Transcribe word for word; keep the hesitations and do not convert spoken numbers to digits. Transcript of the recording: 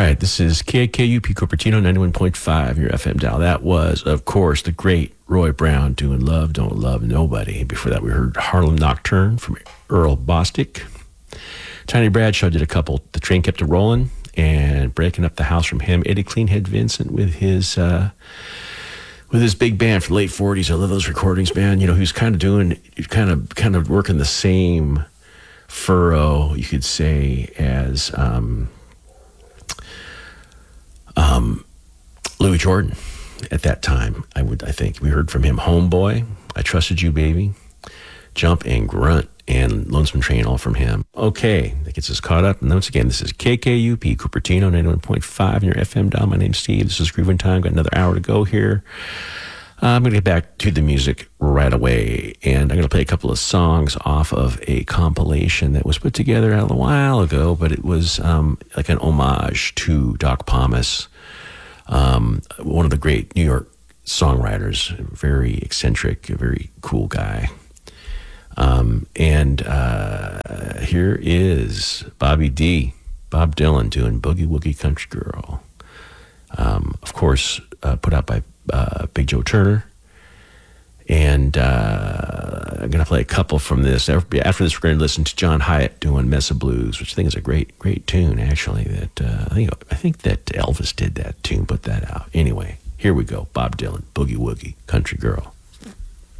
right, this is K K U P Cupertino ninety-one point five, your F M dial. That was, of course, the great Roy Brown doing Love Don't Love Nobody. Before that, we heard Harlem Nocturne from Earl Bostic. Tiny Bradshaw did a couple, The Train Kept a Rolling, and Breaking Up the House from him. Eddie Cleanhead Vincent with his uh, with his big band from the late forties. I love those recordings, man. You know, he was kind of doing, kind of, kind of working the same furrow, you could say, as um, um, Louis Jordan at that time. I would, I think we heard from him, Homeboy, I Trusted You, Baby, Jump and Grunt, and Lonesome Train, all from him. Okay, that gets us caught up. And once again, this is K K U P Cupertino ninety-one point five in your F M dial. My name's Steve. This is Groovin' Time. Got another hour to go here. Uh, I'm going to get back to the music right away, and I'm going to play a couple of songs off of a compilation that was put together a while ago, but it was um, like an homage to Doc Pomus, um, one of the great New York songwriters, very eccentric, a very cool guy. Um, and uh, here is Bobby D, Bob Dylan doing Boogie Woogie Country Girl. Um, of course, uh, put out by uh, Big Joe Turner. And uh, I'm going to play a couple from this. After this, we're going to listen to John Hyatt doing Mesa Blues, which I think is a great, great tune, actually. That uh, I think I think that Elvis did that tune, put that out. Anyway, here we go. Bob Dylan, Boogie Woogie Country Girl.